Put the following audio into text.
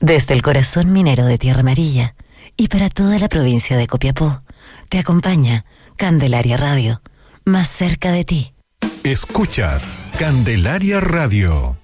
Desde el corazón minero de Tierra Amarilla y para toda la provincia de Copiapó, te acompaña Candelaria Radio, más cerca de ti. Escuchas Candelaria Radio.